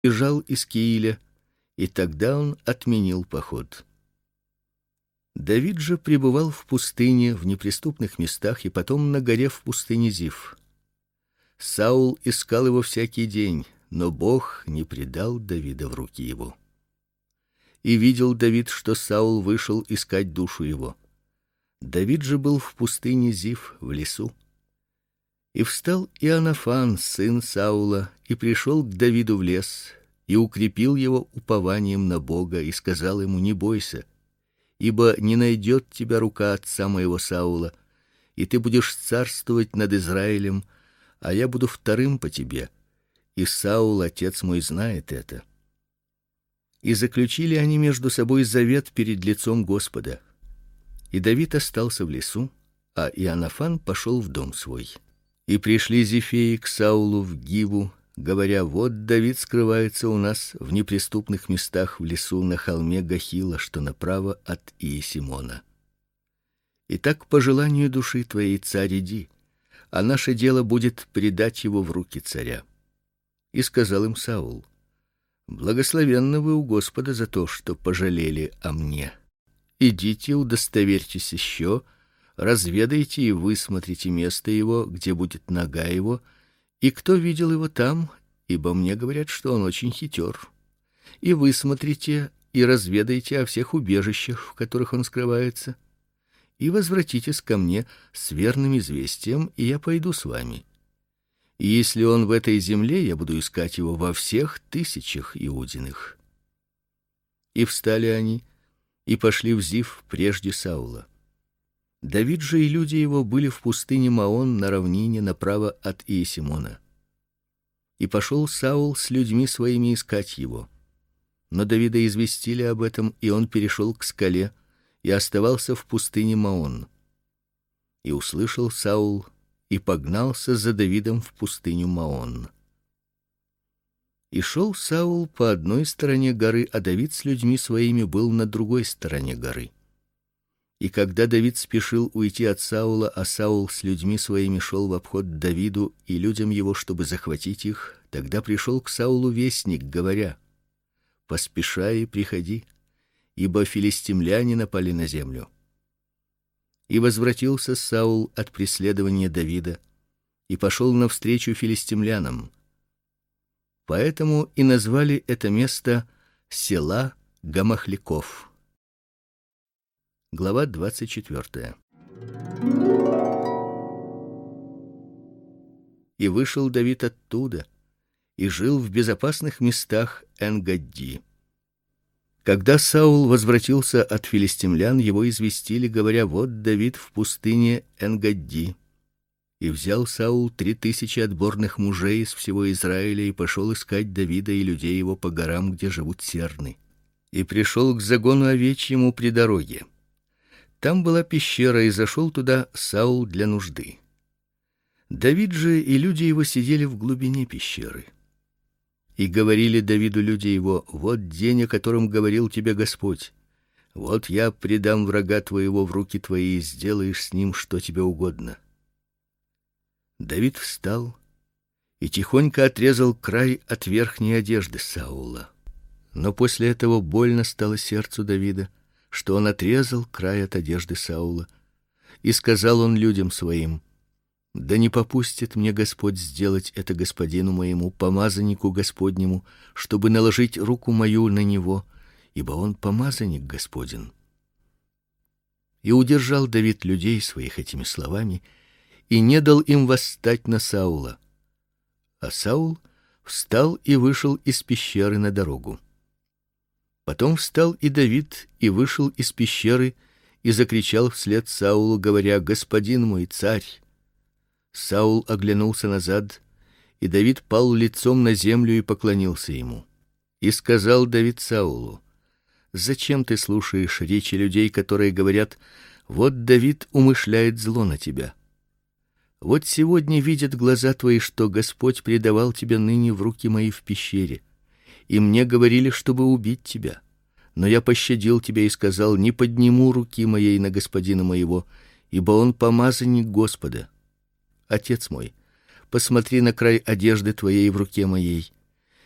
бежал из Кииля, и тогда он отменил поход. Давид же пребывал в пустыне, в неприступных местах, и потом на горе в пустыне Зиф. Саул искал его всякий день, но Бог не предал Давида в руки его. И видел Давид, что Саул вышел искать душу его. Давид же был в пустыне Зиф, в лесу. И встал Иоаннафан, сын Саула, и пришел к Давиду в лес, и укрепил его упованием на Бога, и сказал ему: не бойся, ибо не найдет тебя рука отца моего Саула, и ты будешь царствовать над Израилем, а я буду вторым по тебе, и Саул, отец мой, знает это. И заключили они между собой завет перед лицом Господа. И Давид остался в лесу, а Иоаннафан пошел в дом свой. И пришли зефеи к Саулу в Гиву, говоря: вот Давид скрывается у нас в неприступных местах в лесу на холме Гахила, что направо от Иесимона. Итак, по желанию души твоей, царь, иди, а наше дело будет предать его в руки царя. И сказал им Саул: благословенны вы у Господа за то, что пожалели о мне. Идите, удостоверьтесь еще, разведайте и высмотрите место его, где будет нога его, и кто видел его там, ибо мне говорят, что он очень хитер. И высмотрите и разведайте о всех убежищах, в которых он скрывается, и возвратитесь ко мне с верным известием, и я пойду с вами. И если он в этой земле, я буду искать его во всех тысячах Иудиных. И встали они и пошли в Зиф прежде Саула. Давид же и люди его были в пустыне Маон на равнине направо от Иесимона. И пошел Саул с людьми своими искать его. Но Давида известили об этом, и он перешел к скале и оставался в пустыне Маон. И услышал Саул и погнался за Давидом в пустыню Маон. И шел Саул по одной стороне горы, а Давид с людьми своими был на другой стороне горы. И когда Давид спешил уйти от Саула, а Саул с людьми своими шел в обход Давиду и людям его, чтобы захватить их, тогда пришел к Саулу вестник, говоря: поспешай и приходи, ибо филистимляне напали на землю. И возвратился Саул от преследования Давида и пошел навстречу филистимлянам. Поэтому и назвали это место Села Гамахляков. Глава 24. И вышел Давид оттуда и жил в безопасных местах Эн-Гадди. Когда Саул возвратился от филистимлян, его известили, говоря: вот Давид в пустыне Эн-Гадди. И взял Саул 3000 отборных мужей из всего Израиля и пошел искать Давида и людей его по горам, где живут серны. И пришел к загону овечьему при дороге. Там была пещера, и зашел туда Саул для нужды. Давид же и люди его сидели в глубине пещеры. И говорили Давиду люди его: вот день, о котором говорил тебе Господь. Вот я предам врага твоего в руки твои, и сделаешь с ним что тебе угодно. Давид встал и тихонько отрезал край от верхней одежды Саула. Но после этого больно стало сердцу Давида, что он отрезал край от одежды Саула, и сказал он людям своим: да не попустит мне Господь сделать это господину моему, помазаннику Господнему, чтобы наложить руку мою на него, ибо он помазанник Господень. И удержал Давид людей своих этими словами, и не дал им восстать на Саула. А Саул встал и вышел из пещеры на дорогу. Потом встал и Давид и вышел из пещеры и закричал вслед Саулу, говоря: господин мой, царь. Саул оглянулся назад, и Давид пал лицом на землю и поклонился ему. И сказал Давид Саулу: зачем ты слушаешь речи людей, которые говорят: вот Давид умышляет зло на тебя? Вот сегодня видят глаза твои, что Господь предавал тебя ныне в руки мои в пещере, и мне говорили, чтобы убить тебя. Но я пощадил тебя и сказал: не подниму руки моей на господина моего, ибо он помазанник Господа. Отец мой, посмотри на край одежды твоей в руке моей.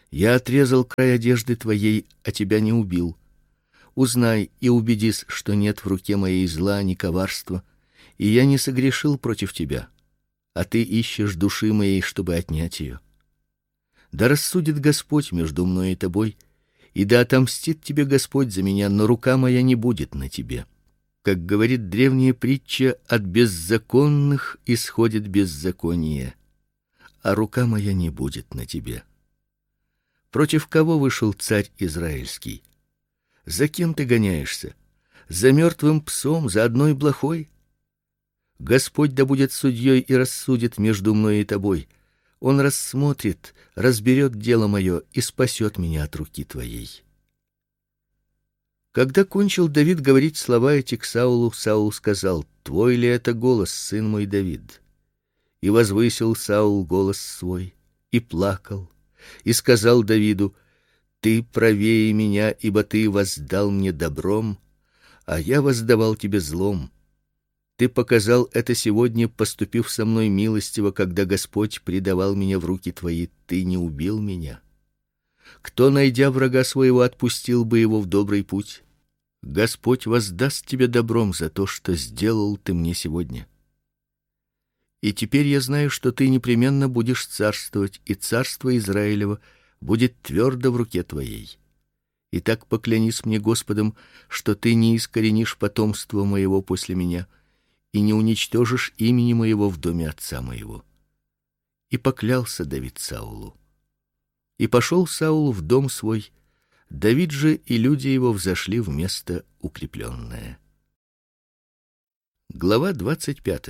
Я отрезал край одежды твоей, а тебя не убил. Узнай и убедись, что нет в руке моей зла ни коварства, и я не согрешил против тебя, а ты ищешь души моей, чтобы отнять ее. Да рассудит Господь между мной и тобой, и да отомстит тебе Господь за меня, но рука моя не будет на тебе. Как говорит древняя притча, от беззаконных исходит беззаконие, а рука моя не будет на тебе. Против кого вышел царь израильский? За кем ты гоняешься? За мертвым псом, за одной блохой? Господь да будет судьей и рассудит между мной и тобой. Он рассмотрит, разберет дело мое и спасет меня от руки твоей. Когда кончил Давид говорить слова эти к Саулу, Саул сказал: Твой ли это голос, сын мой Давид? И возвысил Саул голос свой и плакал, и сказал Давиду: Ты правее меня, ибо ты воздал мне добром, а я воздавал тебе злом. Ты показал это сегодня, поступив со мной милостиво, когда Господь предавал меня в руки твои. Ты не убил меня. Кто, найдя врага своего, отпустил бы его в добрый путь? Господь воздаст тебе добром за то, что сделал ты мне сегодня. И теперь я знаю, что ты непременно будешь царствовать, и царство Израилево будет твердо в руке твоей. Итак, поклянись мне Господом, что ты не искоренишь потомство моего после меня и не уничтожишь имени моего в доме отца моего. И поклялся Давид Саулу. И пошел Саул в дом свой. Давид же и люди его взошли в место укрепленное. Глава 25.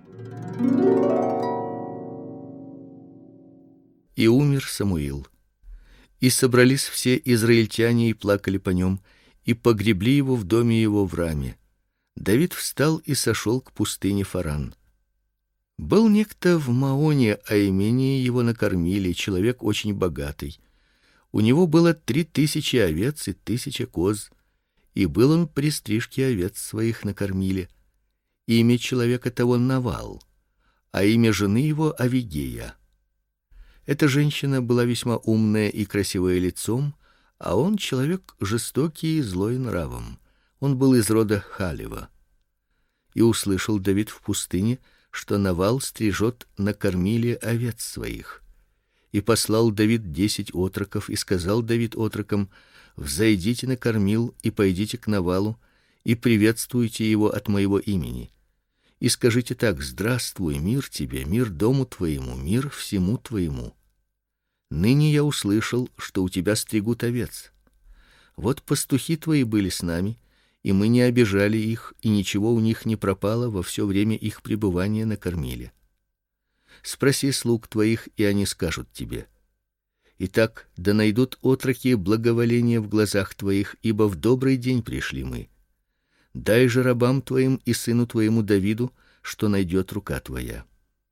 И умер Самуил. И собрались все израильтяне и плакали по нем, и погребли его в доме его в Раме. Давид встал и сошел к пустыне Фаран. Был некто в Маоне, а имение его накормили, человек очень богатый. У него было 3000 овец и 1000 коз, и был он при стрижке овец своих накормили. Имя человека того Навал, а имя жены его Авигея. Эта женщина была весьма умная и красивая лицом, а он человек жестокий и злой нравом. Он был из рода Халева. И услышал Давид в пустыне, что Навал стрижет на кормиле овец своих. И послал Давид 10 отроков, и сказал Давид отрокам: взойдите на кормил и пойдите к Навалу и приветствуйте его от моего имени. И скажите так: здравствуй, мир тебе, мир дому твоему, мир всему твоему. Ныне я услышал, что у тебя стригут овец. Вот пастухи твои были с нами, и мы не обижали их, и ничего у них не пропало во все время их пребывания на кормиле. Спроси слуг твоих, и они скажут тебе. Итак, да найдут отроки благоволение в глазах твоих, ибо в добрый день пришли мы. Дай же рабам твоим и сыну твоему Давиду, что найдет рука твоя.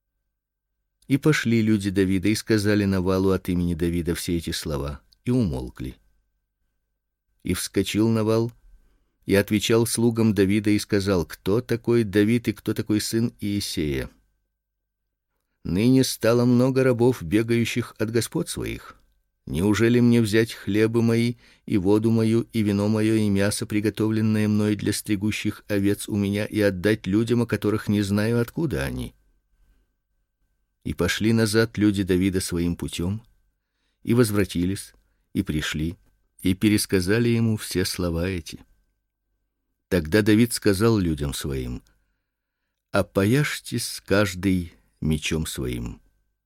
И пошли люди Давида и сказали Навалу от имени Давида все эти слова, и умолкли. И вскочил Навал и отвечал слугам Давида и сказал: кто такой Давид и кто такой сын Иессея? Ныне стало много рабов, бегающих от господ своих. Неужели мне взять хлебы мои и воду мою и вино мое и мясо, приготовленное мной для стригущих овец у меня, и отдать людям, о которых не знаю, откуда они? И пошли назад люди Давида своим путем, и возвратились, и пришли, и пересказали ему все слова эти. Тогда Давид сказал людям своим: опояжьтесь каждый мечом своим.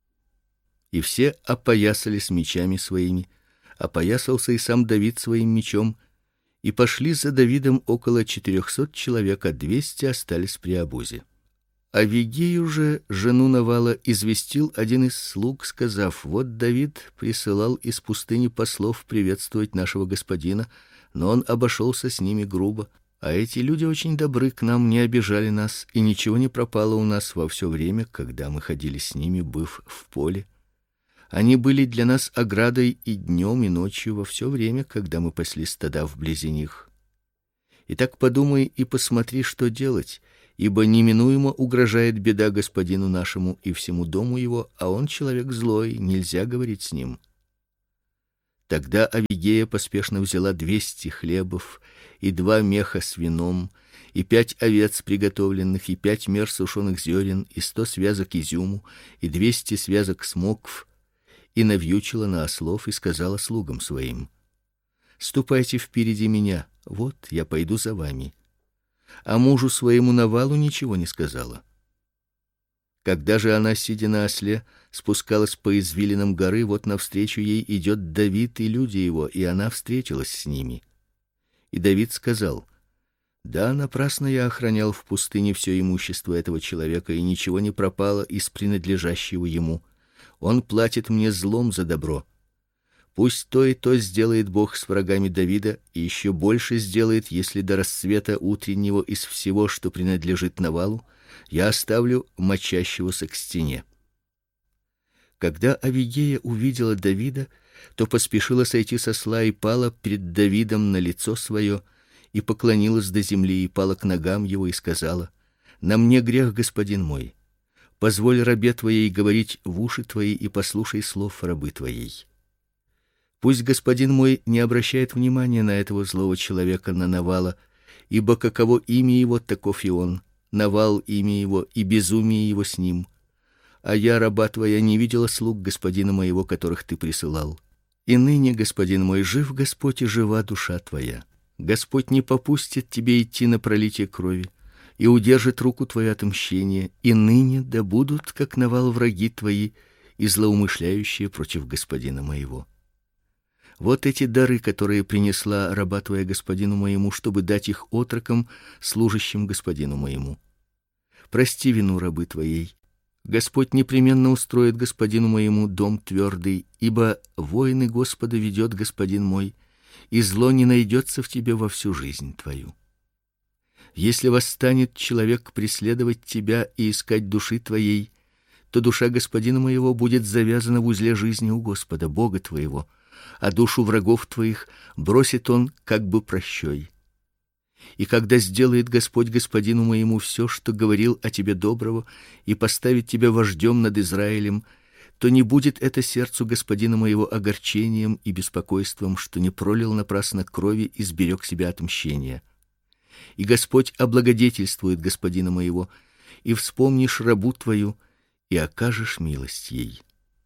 И все опоясались мечами своими, опоясался и сам Давид своим мечом, и пошли за Давидом около 400 человек, а 200 остались при обозе. Авигею же, жену Навала, известил один из слуг, сказав: вот Давид присылал из пустыни послов приветствовать нашего господина, но он обошелся с ними грубо. А эти люди очень добры к нам, не обижали нас, и ничего не пропало у нас во все время, когда мы ходили с ними, быв в поле. Они были для нас оградой и днем, и ночью, во все время, когда мы пасли стада вблизи них. Итак, подумай и посмотри, что делать, ибо неминуемо угрожает беда господину нашему и всему дому его, а он человек злой, нельзя говорить с ним. Тогда Авигея поспешно взяла 200 хлебов и 2 меха с вином, и 5 овец приготовленных, и 5 мер сушеных зерен, и 100 связок изюму, и 200 связок смокв, и навьючила на ослов и сказала слугам своим: ступайте впереди меня, вот я пойду за вами. А мужу своему Навалу ничего не сказала. Когда же она, сидя на осле, спускалась по извилинам горы, вот навстречу ей идет Давид и люди его, и она встретилась с ними. И Давид сказал: да, напрасно я охранял в пустыне все имущество этого человека, и ничего не пропало из принадлежащего ему. Он платит мне злом за добро. Пусть то и то сделает Бог с врагами Давида, и еще больше сделает, если до рассвета утреннего из всего, что принадлежит Навалу, я оставлю мочащегося к стене. Когда Авигея увидела Давида, то поспешила сойти со осла и пала перед Давидом на лицо свое, и поклонилась до земли, и пала к ногам его, и сказала: на мне грех, господин мой. Позволь рабе твоей говорить в уши твои, и послушай слов рабы твоей. Пусть господин мой не обращает внимания на этого злого человека, на Навала, ибо каково имя его, таков и он. Навал имя его, и безумие его с ним. А я, раба твоя, не видела слуг господина моего, которых ты присылал. И ныне, господин мой, жив Господь, и жива душа твоя. Господь не попустит тебе идти на пролитие крови, и удержит руку твою от мщения, и ныне да будут, как Навал, враги твои и злоумышляющие против господина моего. Вот эти дары, которые принесла раба твоя господину моему, чтобы дать их отрокам, служащим господину моему. Прости вину рабы твоей. Господь непременно устроит господину моему дом твердый, ибо воины Господа ведет господин мой, и зло не найдется в тебе во всю жизнь твою. Если восстанет человек преследовать тебя и искать души твоей, то душа господина моего будет завязана в узле жизни у Господа Бога твоего, а душу врагов твоих бросит он как бы прощой. И когда сделает Господь господину моему все, что говорил о тебе доброго, и поставит тебя вождем над Израилем, то не будет это сердцу господина моего огорчением и беспокойством, что не пролил напрасно крови и сберег себя от мщения. И Господь облагодетельствует господина моего, и вспомнишь рабу твою, и окажешь милость ей.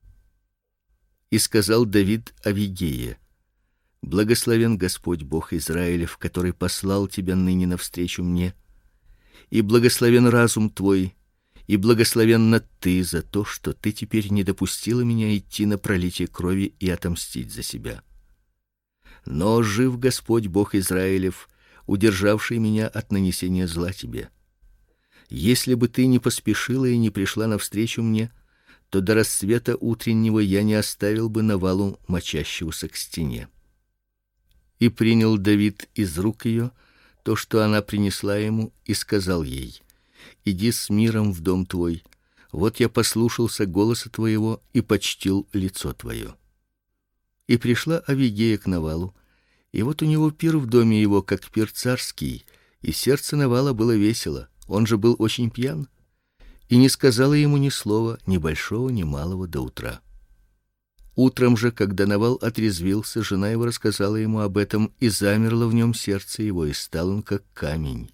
И сказал Давид Авигее: благословен Господь Бог Израилев, который послал тебя ныне навстречу мне, и благословен разум твой, и благословенна ты за то, что ты теперь не допустила меня идти на пролитие крови и отомстить за себя. Но жив Господь Бог Израилев, удержавший меня от нанесения зла тебе. Если бы ты не поспешила и не пришла навстречу мне, то до рассвета утреннего я не оставил бы Навалу мочащегося к стене. И принял Давид из рук ее то, что она принесла ему, и сказал ей: иди с миром в дом твой. Вот я послушался голоса твоего и почтил лицо твое. И пришла Авигея к Навалу, и вот у него пир в доме его, как пир царский, и сердце Навала было весело, он же был очень пьян, и не сказала ему ни слова, ни большого, ни малого до утра. Утром же, когда Навал отрезвился, жена его рассказала ему об этом, и замерло в нем сердце его, и стал он как камень.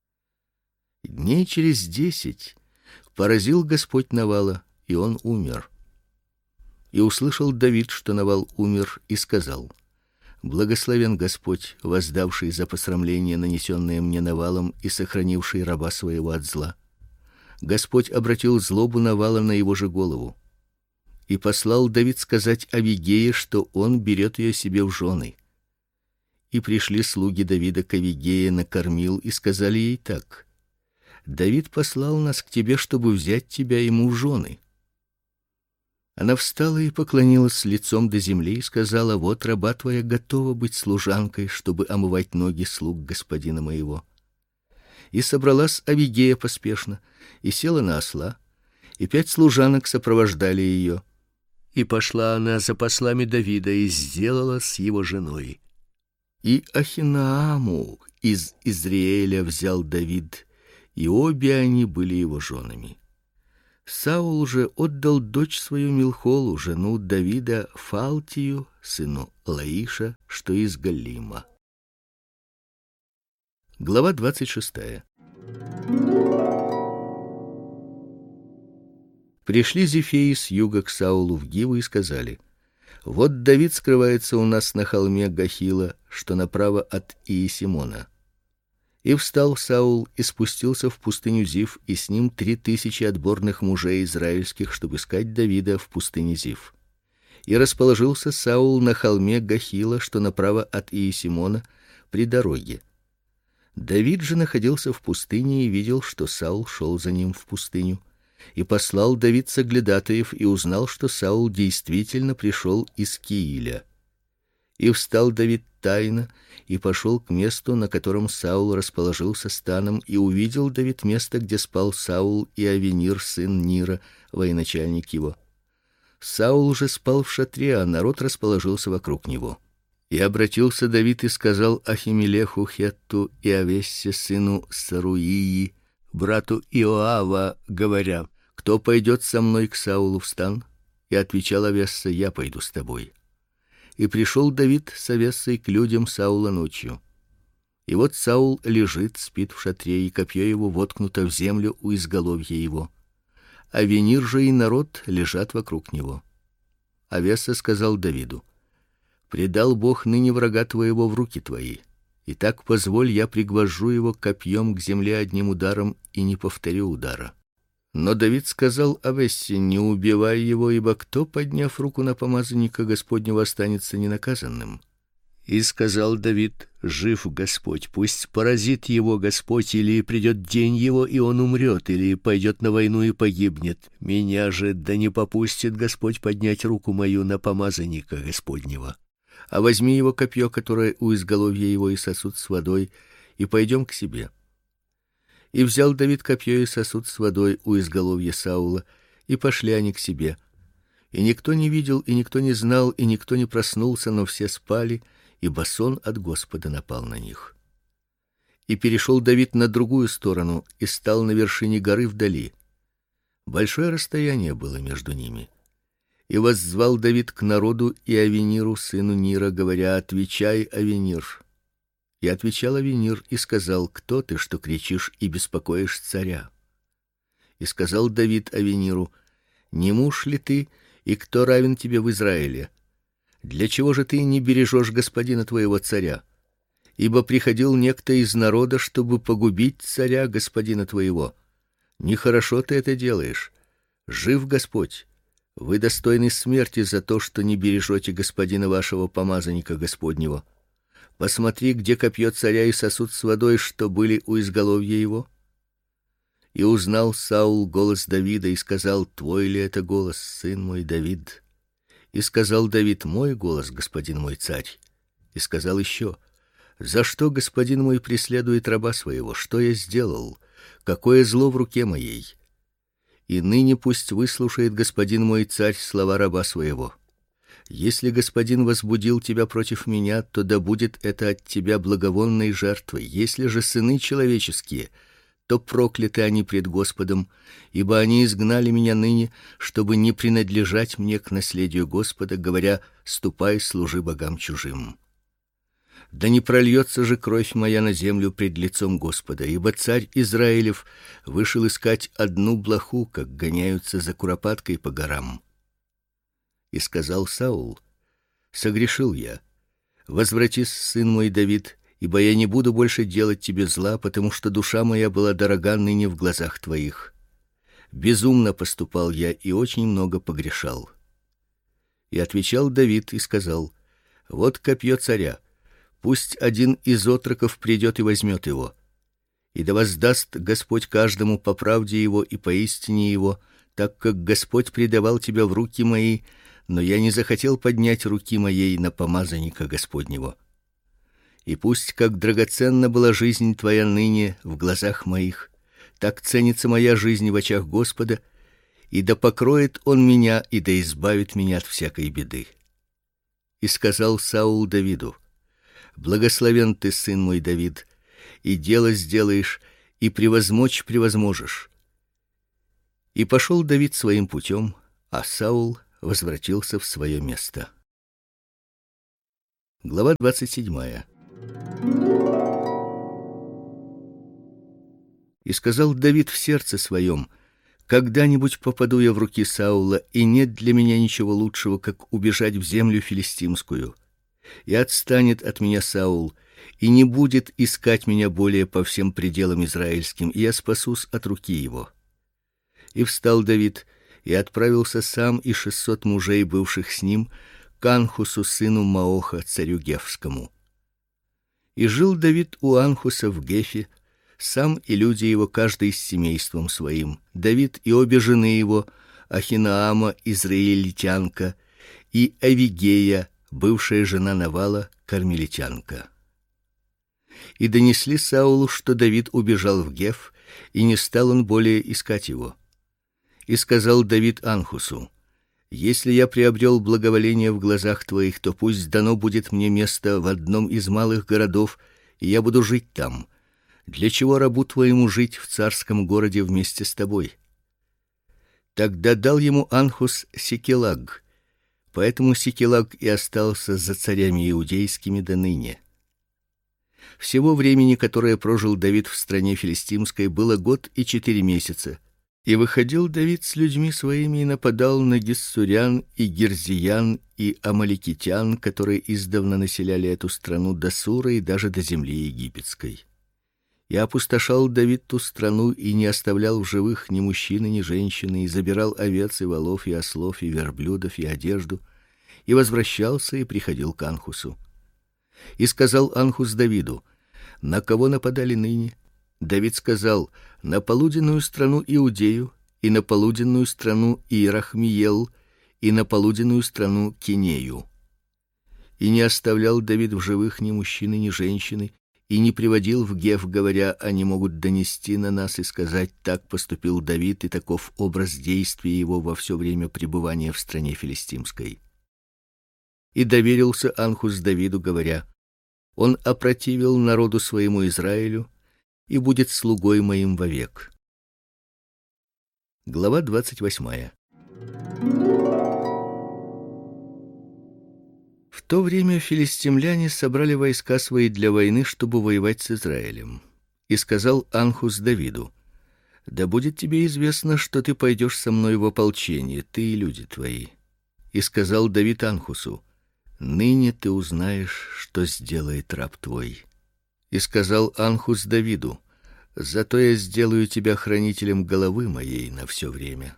Дней через 10 поразил Господь Навала, и он умер. И услышал Давид, что Навал умер, и сказал: благословен Господь, воздавший за посрамление, нанесенное мне Навалом, и сохранивший раба своего от зла. Господь обратил злобу Навала на его же голову. И послал Давид сказать Авигее, что он берет ее себе в жены. И пришли слуги Давида к Авигее на кормил и сказали ей так: Давид послал нас к тебе, чтобы взять тебя ему в жены. Она встала и поклонилась лицом до земли и сказала: вот раба твоя готова быть служанкой, чтобы омывать ноги слуг господина моего. И собралась Авигея поспешно, и села на осла, и 5 служанок сопровождали ее. И пошла она за послами Давида и сделала с его женой. И Ахинааму из Изриэля взял Давид, и обе они были его женами. Саул же отдал дочь свою Милхолу, жену Давида, Фалтию, сыну Лаиша, что из Галима. Глава 26. Пришли зефеи с юга к Саулу в Гиву и сказали: вот Давид скрывается у нас на холме Гахила, что направо от Иесимона. И встал Саул и спустился в пустыню Зиф, и с ним 3000 отборных мужей израильских, чтобы искать Давида в пустыне Зиф. И расположился Саул на холме Гахила, что направо от Иесимона, при дороге. Давид же находился в пустыне и видел, что Саул шел за ним в пустыню. И послал Давид соглядатаев и узнал, что Саул действительно пришел из Кииля. И встал Давид тайно и пошел к месту, на котором Саул расположился станом, и увидел Давид место, где спал Саул и Авенир сын Нира, военачальник его. Саул же спал в шатре, а народ расположился вокруг него. И обратился Давид и сказал Ахимелеху Хетту и Авессе сыну Саруии, брату Иоава, говоря: кто пойдет со мной к Саулу в стан? И отвечал Авесса: я пойду с тобой. И пришел Давид с Авессой к людям Саула ночью. И вот Саул лежит, спит в шатре, и копье его воткнуто в землю у изголовья его. Авенир же и народ лежат вокруг него. Авесса сказал Давиду: предал Бог ныне врага твоего в руки твои. Итак, позволь, я пригвожу его копьем к земле одним ударом и не повторю удара. Но Давид сказал Авессе: не убивай его, ибо кто, подняв руку на помазанника Господнего, останется ненаказанным. И сказал Давид: жив Господь, пусть поразит его Господь, или придет день его, и он умрет, или пойдет на войну и погибнет. Меня же да не попустит Господь поднять руку мою на помазанника Господнего. А возьми его копье, которое у изголовья его, и сосуд с водой, и пойдем к себе. И взял Давид копье и сосуд с водой у изголовья Саула, и пошли они к себе. И никто не видел, и никто не знал, и никто не проснулся, но все спали, ибо сон от Господа напал на них. И перешел Давид на другую сторону и стал на вершине горы вдали. Большое расстояние было между ними. И воззвал Давид к народу и Авениру сыну Нира, говоря: отвечай, Авенир. И отвечал Авенир и сказал: кто ты, что кричишь и беспокоишь царя? И сказал Давид Авениру: не муж ли ты, и кто равен тебе в Израиле? Для чего же ты не бережешь господина твоего царя? Ибо приходил некто из народа, чтобы погубить царя господина твоего. Нехорошо ты это делаешь. Жив Господь. Вы достойны смерти за то, что не бережете господина вашего помазанника Господнего. Посмотри, где копье царя и сосуд с водой, что были у изголовья его. И узнал Саул голос Давида и сказал: твой ли это голос, сын мой Давид? И сказал Давид: мой голос, господин мой царь. И сказал еще: за что господин мой преследует раба своего? Что я сделал? Какое зло в руке моей? И ныне пусть выслушает господин мой царь слова раба своего. Если господин возбудил тебя против меня, то да будет это от тебя благовонной жертвой. Если же сыны человеческие, то прокляты они пред Господом, ибо они изгнали меня ныне, чтобы не принадлежать мне к наследию Господа, говоря: ступай, служи богам чужим. Да не прольется же кровь моя на землю пред лицом Господа, ибо царь Израилев вышел искать одну блоху, как гоняются за куропаткой по горам. И сказал Саул: согрешил я. Возвратись, сын мой Давид, ибо я не буду больше делать тебе зла, потому что душа моя была дорога ныне в глазах твоих. Безумно поступал я и очень много погрешал. И отвечал Давид и сказал: вот копье царя. Пусть один из отроков придет и возьмет его. И да воздаст Господь каждому по правде его и по истине его, так как Господь предавал тебя в руки мои, но я не захотел поднять руки моей на помазанника Господнего. И пусть, как драгоценна была жизнь твоя ныне в глазах моих, так ценится моя жизнь в очах Господа, и да покроет он меня, и да избавит меня от всякой беды. И сказал Саул Давиду: благословен ты, сын мой Давид, и дело сделаешь, и превозмочь превозможешь. И пошел Давид своим путем, а Саул возвратился в свое место. Глава 27. И сказал Давид в сердце своем: когда-нибудь попаду я в руки Саула, и нет для меня ничего лучшего, как убежать в землю филистимскую. И отстанет от меня Саул, и не будет искать меня более по всем пределам израильским, и я спасусь от руки его. И встал Давид и отправился сам и 600 мужей, бывших с ним, к Анхусу сыну Маоха, царю Гефскому. И жил Давид у Анхуса в Гефе, сам и люди его, каждый с семейством своим, Давид и обе жены его, Ахинаама, израильтянка, и Авигея, бывшая жена Навала, кармелитянка. И донесли Саулу, что Давид убежал в Геф, и не стал он более искать его. И сказал Давид Анхусу: если я приобрел благоволение в глазах твоих, то пусть дано будет мне место в одном из малых городов, и я буду жить там. Для чего рабу твоему жить в царском городе вместе с тобой? Тогда дал ему Анхус Сикелаг, поэтому Сикелаг и остался за царями иудейскими до ныне. Всего времени, которое прожил Давид в стране филистимской, было 1 год и 4 месяца. И выходил Давид с людьми своими и нападал на гессурян и гирзиян и амаликитян, которые издавна населяли эту страну до Сура и даже до земли египетской. И опустошал Давид ту страну и не оставлял в живых ни мужчины, ни женщины, и забирал овец и волов и ослов и верблюдов и одежду, и возвращался и приходил к Анхусу. И сказал Анхус Давиду: на кого нападали ныне? Давид сказал: на полуденную страну Иудею, и на полуденную страну Иерахмиел, и на полуденную страну Кинею. И не оставлял Давид в живых ни мужчины, ни женщины, и не приводил в Геф, говоря: они могут донести на нас и сказать: так поступил Давид, и таков образ действий его во все время пребывания в стране филистимской. И доверился Анхус Давиду, говоря: он опротивил народу своему Израилю и будет слугой моим вовек. Глава 28. В то время филистимляне собрали войска свои для войны, чтобы воевать с Израилем. И сказал Анхус Давиду: да будет тебе известно, что ты пойдешь со мной в ополчение, ты и люди твои. И сказал Давид Анхусу: ныне ты узнаешь, что сделает раб твой. И сказал Анхус Давиду: зато я сделаю тебя хранителем головы моей на все время.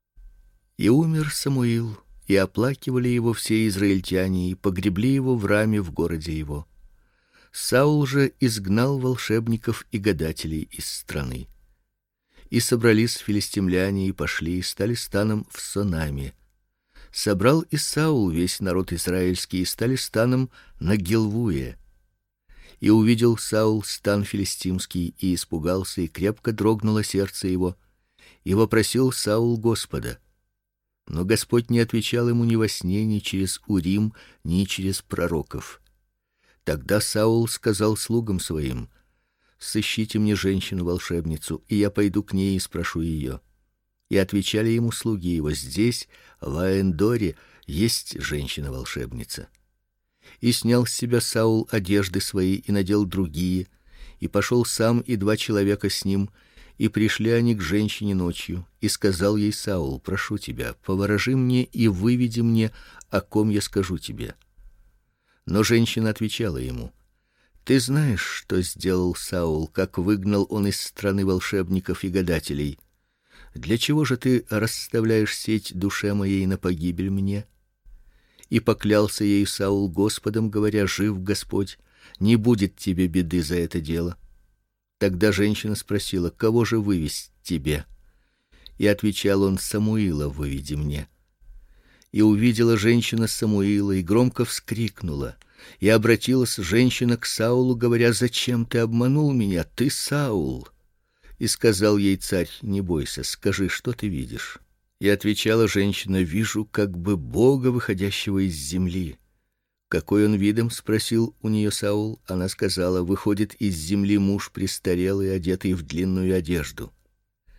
И умер Самуил, и оплакивали его все израильтяне, и погребли его в Раме в городе его. Саул же изгнал волшебников и гадателей из страны. И собрались филистимляне и пошли и стали станом в Сонаме. Собрал и Саул весь народ израильский и стали станом на Гилвуе. И увидел Саул стан филистимский и испугался, и крепко дрогнуло сердце его, и вопросил Саул Господа. Но Господь не отвечал ему ни во сне, ни через Урим, ни через пророков. Тогда Саул сказал слугам своим: сыщите мне женщину-волшебницу, и я пойду к ней и спрошу ее. И отвечали ему слуги его: здесь, в Аэндоре, есть женщина-волшебница. И снял с себя Саул одежды свои и надел другие, и пошел сам и 2 человека с ним, и пришли они к женщине ночью, и сказал ей Саул: прошу тебя, поворожи мне и выведи мне, о ком я скажу тебе. Но женщина отвечала ему: ты знаешь, что сделал Саул, как выгнал он из страны волшебников и гадателей. Для чего же ты расставляешь сеть душе моей на погибель мне? И поклялся ей Саул Господом, говоря: жив Господь, не будет тебе беды за это дело. Тогда женщина спросила: кого же вывесть тебе? И отвечал он: Самуила выведи мне. И увидела женщина Самуила и громко вскрикнула. И обратилась женщина к Саулу, говоря: зачем ты обманул меня, ты Саул? И сказал ей царь: не бойся, скажи, что ты видишь. И отвечала женщина: вижу как бы Бога, выходящего из земли. Какой он видом? Спросил у нее Саул. Она сказала: выходит из земли муж престарелый, одетый в длинную одежду.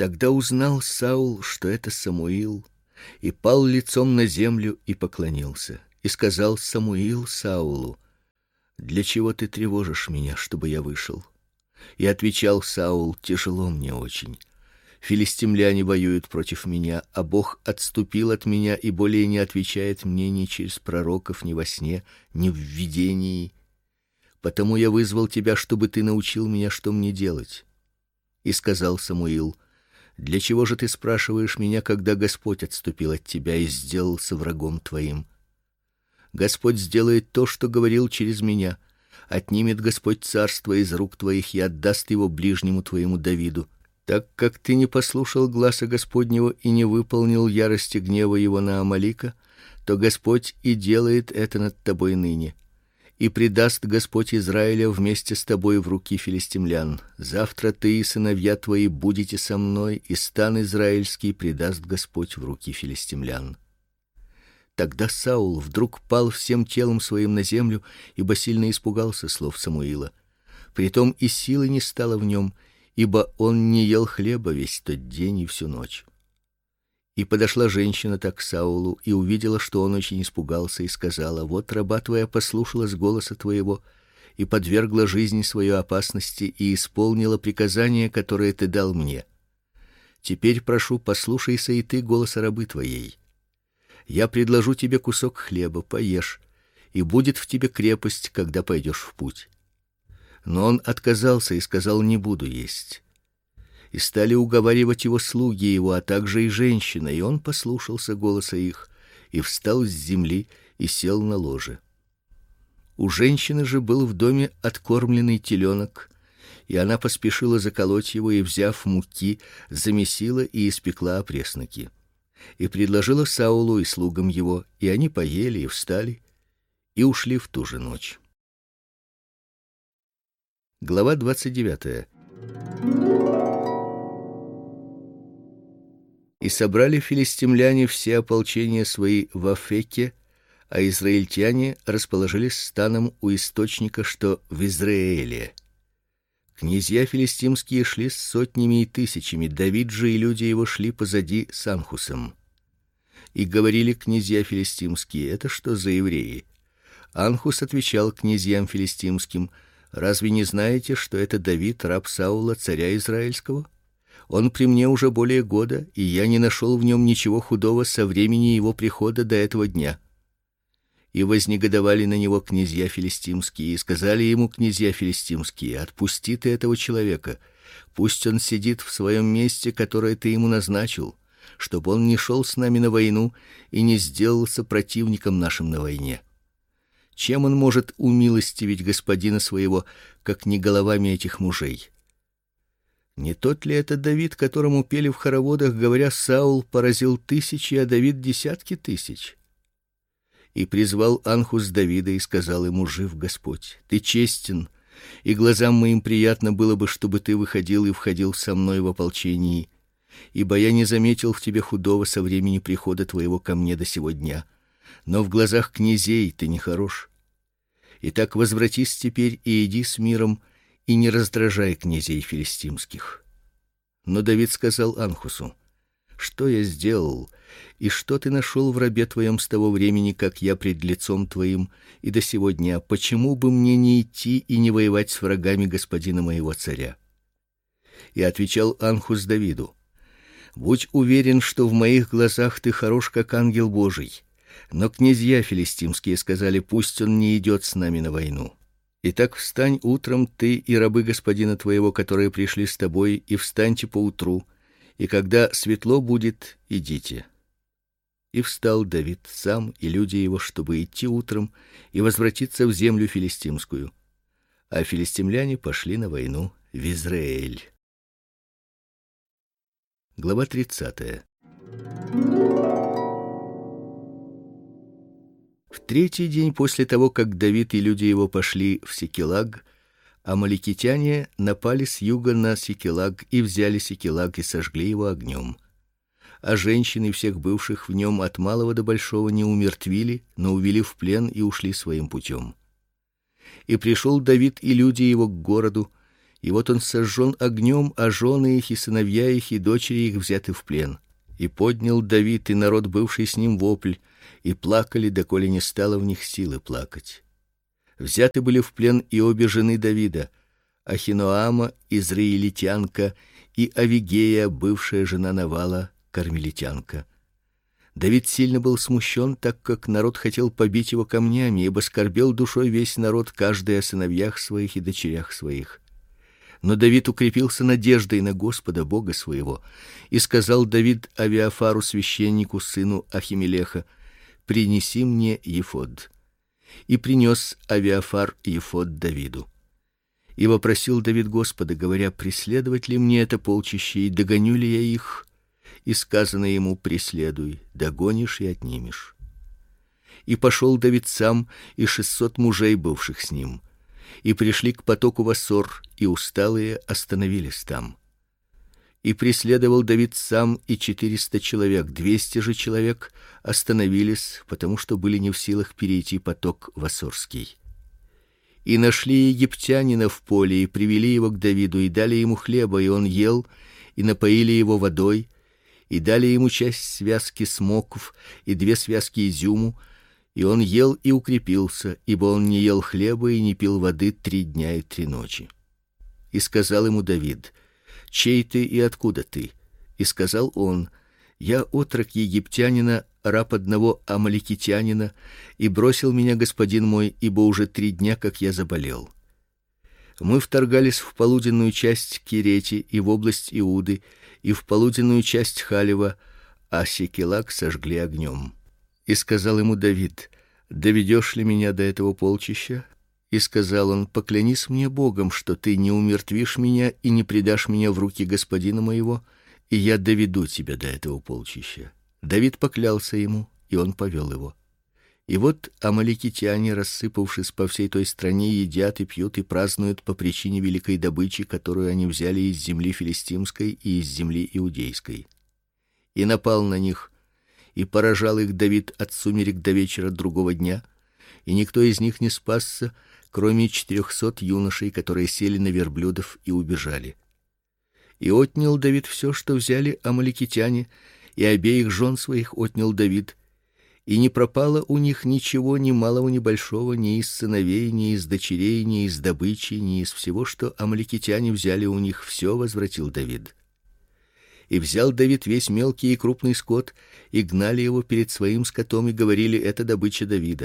Тогда узнал Саул, что это Самуил, и пал лицом на землю и поклонился. И сказал Самуил Саулу: для чего ты тревожишь меня, чтобы я вышел? И отвечал Саул: тяжело мне очень. Филистимляне воюют против меня, а Бог отступил от меня и более не отвечает мне ни через пророков, ни во сне, ни в видении. Потому я вызвал тебя, чтобы ты научил меня, что мне делать. И сказал Самуил: для чего же ты спрашиваешь меня, когда Господь отступил от тебя и сделался врагом твоим? Господь сделает то, что говорил через меня. Отнимет Господь царство из рук твоих и отдаст его ближнему твоему Давиду. Так как ты не послушал гласа Господнего и не выполнил ярости гнева его на Амалика, то Господь и делает это над тобой ныне. И предаст Господь Израиля вместе с тобой в руки филистимлян. Завтра ты и сыновья твои будете со мной, и стан израильский предаст Господь в руки филистимлян. Тогда Саул вдруг пал всем телом своим на землю, ибо сильно испугался слов Самуила. Притом и силы не стало в нем, ибо он не ел хлеба весь тот день и всю ночь. И подошла женщина так к Саулу и увидела, что он очень испугался, и сказала: вот раба твоя послушалась голоса твоего и подвергла жизнь свою опасности и исполнила приказание, которое ты дал мне. Теперь прошу, послушайся и ты голоса рабы твоей. Я предложу тебе кусок хлеба, поешь, и будет в тебе крепость, когда пойдешь в путь. Но он отказался и сказал: не буду есть. И стали уговаривать его слуги его, а также и женщина, и он послушался голоса их, и встал с земли и сел на ложе. У женщины же был в доме откормленный теленок, и она поспешила заколоть его и, взяв муки, замесила и испекла опресноки. И предложила Саулу и слугам его, и они поели и встали и ушли в ту же ночь. Глава 29. И собрали филистимляне все ополчения свои в Афеке, а израильтяне расположились станом у источника, что в Израиле. Князья филистимские шли с сотнями и тысячами, Давид же и люди его шли позади с Анхусом. И говорили князья филистимские: это что за евреи? Анхус отвечал князьям филистимским: разве не знаете, что это Давид, раб Саула, царя израильского? Он при мне уже более года, и я не нашел в нем ничего худого со времени его прихода до этого дня. И вознегодовали на него князья филистимские, и сказали ему князья филистимские: отпусти ты этого человека, пусть он сидит в своем месте, которое ты ему назначил, чтобы он не шел с нами на войну и не сделался противником нашим на войне. Чем он может умилостивить господина своего, как не головами этих мужей? Не тот ли это Давид, которому пели в хороводах, говоря: Саул поразил тысячи, а Давид десятки тысяч? И призвал Анхус Давида и сказал ему: жив Господь, ты честен, и глазам моим приятно было бы, чтобы ты выходил и входил со мной в ополчении, ибо я не заметил в тебе худого со времени прихода твоего ко мне до сего дня, но в глазах князей ты нехорош. Итак, возвратись теперь и иди с миром, и не раздражай князей филистимских. Но Давид сказал Анхусу: что я сделал, и что ты нашел в рабе твоем с того времени, как я пред лицом твоим, и до сего дня? Почему бы мне не идти и не воевать с врагами господина моего царя? И отвечал Анхус Давиду: будь уверен, что в моих глазах ты хорош, как ангел Божий. Но князья филистимские сказали: пусть он не идет с нами на войну. Итак, встань утром, ты и рабы господина твоего, которые пришли с тобой, и встаньте поутру, и когда светло будет, идите. И встал Давид сам и люди его, чтобы идти утром и возвратиться в землю филистимскую. А филистимляне пошли на войну в Израиль. Глава 30. В третий день после того, как Давид и люди его пошли в Сикелаг, амаликитяне напали с юга на Сикелаг и взяли Сикелаг и сожгли его огнем. А женщин и всех бывших в нем от малого до большого не умертвили, но увели в плен и ушли своим путем. И пришел Давид и люди его к городу, И вот он сожжен огнем, а жены их и сыновья их и дочери их взяты в плен. И поднял Давид и народ, бывший с ним, вопль, и плакали, доколе не стало в них силы плакать. Взяты были в плен и обе жены Давида: Ахиноама, израилитянка, и Авигея, бывшая жена Навала, кармелитянка. Давид сильно был смущен, так как народ хотел побить его камнями, ибо скорбел душой весь народ, каждый о сыновьях своих и дочерях своих. Но Давид укрепился надеждой на Господа Бога своего, и сказал Давид Авиафару священнику, сыну Ахимелеха: принеси мне ефод. И принес Авиафар ефод Давиду. И вопросил Давид Господа, говоря: преследовать ли мне это полчище, и догоню ли я их? И сказано ему: преследуй, догонишь и отнимешь. И пошел Давид сам и 600 мужей, бывших с ним, и пришли к потоку Вассор, и усталые остановились там. И преследовал Давид сам и 400 человек, 200 же человек остановились, потому что были не в силах перейти поток Вассорский. И нашли египтянина в поле, и привели его к Давиду, и дали ему хлеба, и он ел, и напоили его водой, и дали ему часть связки смоков и 2 связки изюму, и он ел и укрепился, ибо он не ел хлеба и не пил воды 3 дня и 3 ночи. И сказал ему Давид: чей ты и откуда ты? И сказал он: я отрок египтянина, раб одного амаликитянина, и бросил меня господин мой, ибо уже 3 дня, как я заболел. Мы вторгались в полуденную часть Кирети и в область Иуды, и в полуденную часть Халева, а Сикелаг сожгли огнем. И сказал ему Давид: доведешь ли меня до этого полчища? И сказал он: поклянись мне Богом, что ты не умертвишь меня и не предашь меня в руки господина моего, и я доведу тебя до этого полчища. Давид поклялся ему, и он повел его. И вот амаликитяне, рассыпавшись по всей той стране, едят и пьют и празднуют по причине великой добычи, которую они взяли из земли филистимской и из земли иудейской. И напал на них, и поражал их Давид от сумерек до вечера другого дня, и никто из них не спасся, кроме 400 юношей, которые сели на верблюдов и убежали. И отнял Давид все, что взяли амаликитяне, и обеих жен своих отнял Давид, и не пропало у них ничего, ни малого, ни большого, ни из сыновей, ни из дочерей, ни из добычи, ни из всего, что амаликитяне взяли у них, все возвратил Давид. И взял Давид весь мелкий и крупный скот, и гнали его перед своим скотом, и говорили: это добыча Давида.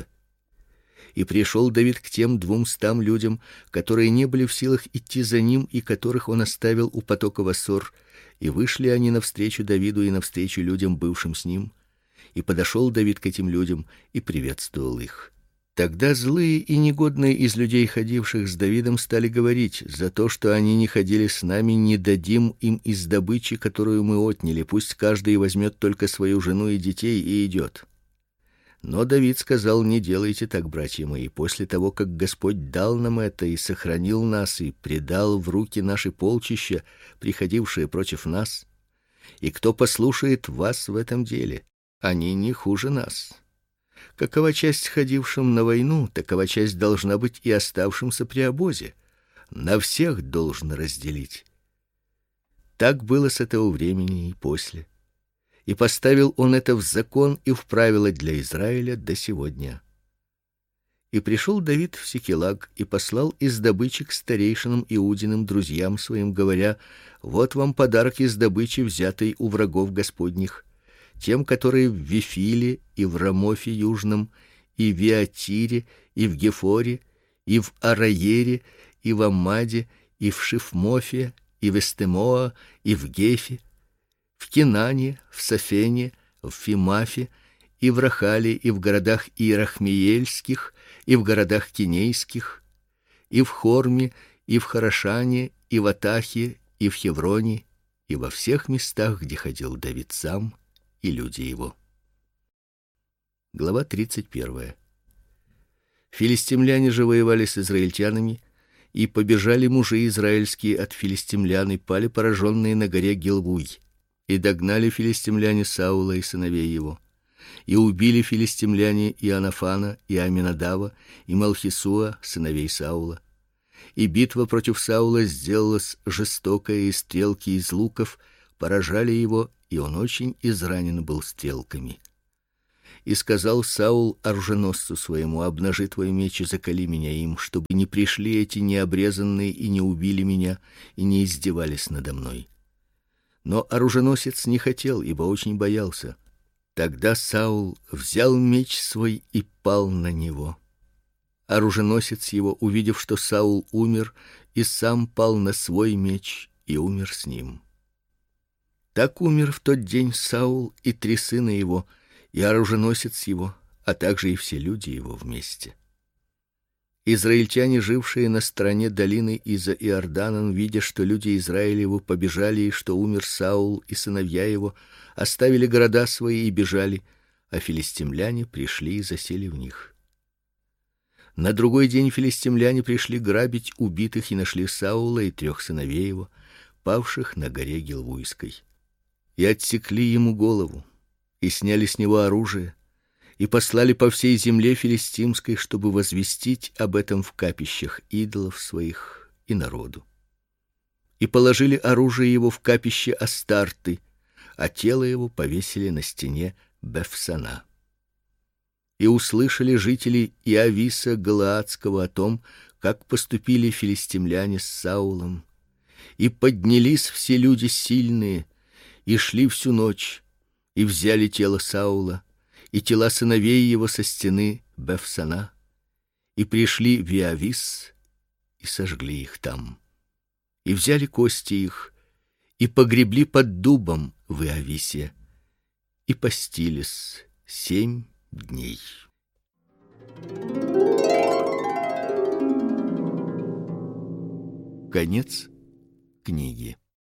И пришел Давид к тем 200 людям, которые не были в силах идти за ним, и которых он оставил у потока Вассор, и вышли они навстречу Давиду и навстречу людям, бывшим с ним. И подошел Давид к этим людям и приветствовал их. Тогда злые и негодные из людей, ходивших с Давидом, стали говорить: за то, что они не ходили с нами, не дадим им из добычи, которую мы отняли, пусть каждый возьмет только свою жену и детей и идет. Но Давид сказал: не делайте так, братья мои, после того, как Господь дал нам это и сохранил нас и предал в руки наши полчища, приходившие против нас, и кто послушает вас в этом деле, они не хуже нас. Какова часть ходившим на войну, такова часть должна быть и оставшимся при обозе. На всех должен разделить. Так было с этого времени и после. И поставил он это в закон и в правила для Израиля до сегодня. И пришел Давид в Сикелаг и послал из добычи к старейшинам Иудиным, друзьям своим, говоря: вот вам подарок из добычи, взятой у врагов Господних, тем, которые в Вифиле и в Рамофе южном, и в Виатире, и в Гефоре, и в Араере, и в Аммаде, и в Шифмофе, и в Эстемоа, и в Гефе, в Кинане, в Сафене, в Фимафе, и в Рахале, и в городах Иерахмеельских, и в городах Кинейских, и в Хорме, и в Харашане, и в Атахе, и в Хевроне, и во всех местах, где ходил Давид сам и люди его. Глава 31. Филистимляне же воевали с израильтянами, и побежали мужи израильские от филистимлян и пали пораженные на горе Гилбуй. И догнали филистимляне Саула и сыновей его, и убили филистимляне Иоаннафана, и Аминадава, и Малхисуа, сыновей Саула, и битва против Саула сделалась жестокая, и стрелки из луков поражали его, и он очень изранен был стрелками. И сказал Саул оруженосцу своему: обнажи твой меч и заколи меня им, чтобы не пришли эти необрезанные и не убили меня и не издевались надо мной. Но оруженосец не хотел, ибо очень боялся. Тогда Саул взял меч свой и пал на него. Оруженосец его, увидев, что Саул умер, и сам пал на свой меч и умер с ним. Так умер в тот день Саул и 3 сына его, и оруженосец его, а также и все люди его вместе. Израильтяне, жившие на стороне долины и за Иорданом, видя, что люди Израилевы побежали и что умер Саул и сыновья его, оставили города свои и бежали, а филистимляне пришли и засели в них. На другой день филистимляне пришли грабить убитых и нашли Саула и 3 сыновей его, павших на горе Гилвуйской. И отсекли ему голову, и сняли с него оружие, и послали по всей земле филистимской, чтобы возвестить об этом в капищах идолов своих и народу. И положили оружие его в капище Астарты, а тело его повесили на стене Бефсана. И услышали жители Иависа Галаадского о том, как поступили филистимляне с Саулом, и поднялись все люди сильные, и шли всю ночь, и взяли тело Саула и тела сыновей его со стены Бефсана, и пришли в Иавис и сожгли их там. И взяли кости их и погребли под дубом в Иависе, и постились 7 дней. Конец книги.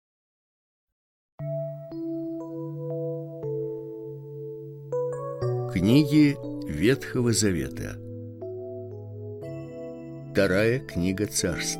Книги Ветхого Завета. Вторая книга Царств.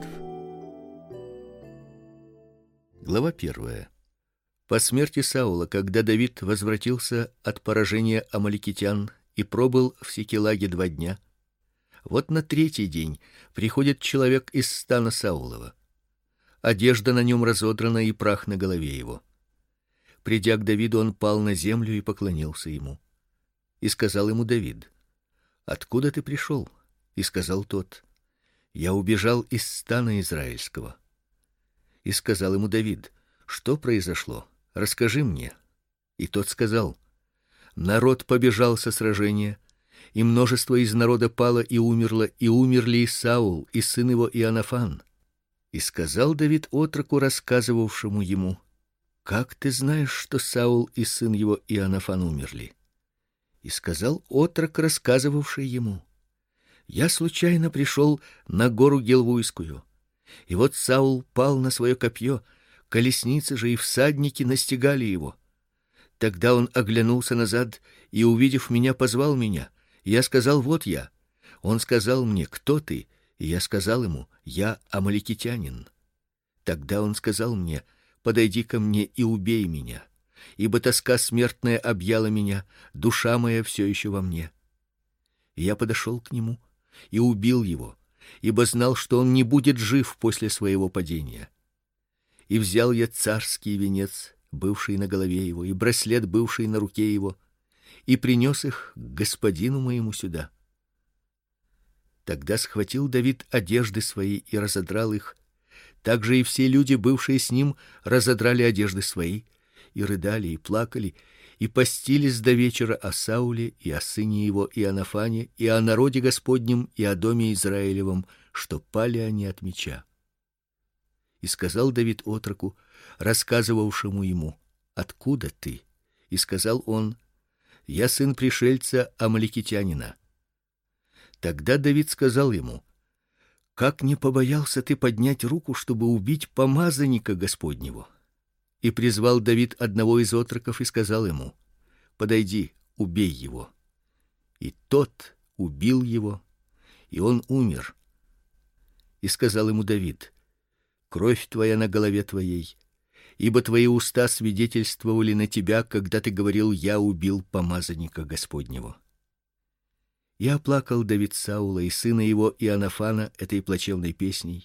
Глава 1. По смерти Саула, когда Давид возвратился от поражения амаликитян и пробыл в Сикелаге 2 дня, вот на 3-й день приходит человек из стана Саулова. Одежда на нем разодрана и прах на голове его. Придя к Давиду, он пал на землю и поклонился ему. И сказал ему Давид: откуда ты пришел? И сказал тот: я убежал из стана израильского. И сказал ему Давид: что произошло? Расскажи мне. И тот сказал: народ побежал со сражения, и множество из народа пало и умерло, и умерли и Саул, и сын его Иоаннафан. И сказал Давид отроку, рассказывавшему ему: как ты знаешь, что Саул и сын его Иоаннафан умерли? И сказал отрок, рассказывавший ему: я случайно пришел на гору Гилвуйскую, и вот Саул пал на свое копье, колесницы же и всадники настигали его. Тогда он оглянулся назад и, увидев меня, позвал меня. Я сказал: вот я. Он сказал мне: кто ты? И я сказал ему: я амаликитянин. Тогда он сказал мне: подойди ко мне и убей меня, ибо тоска смертная объяла меня, душа моя все еще во мне. И я подошел к нему и убил его, ибо знал, что он не будет жив после своего падения. И взял я царский венец, бывший на голове его, и браслет, бывший на руке его, и принес их к господину моему сюда. Тогда схватил Давид одежды свои и разодрал их. Также и все люди, бывшие с ним, разодрали одежды свои, и рыдали, и плакали, и постились до вечера о Сауле и о сыне его Иоаннафане, и о народе Господнем, и о доме Израилевом, что пали они от меча. И сказал Давид отроку, рассказывавшему ему: откуда ты? И сказал он: я сын пришельца амаликитянина. Тогда Давид сказал ему: как не побоялся ты поднять руку, чтобы убить помазанника Господнего? И призвал Давид одного из отроков и сказал ему: подойди, убей его. И тот убил его, и он умер. И сказал ему Давид: кровь твоя на голове твоей, ибо твои уста свидетельствовали на тебя, когда ты говорил: я убил помазанника Господнего. И оплакал Давид Саула и сына его Иоаннафана этой плачевной песней,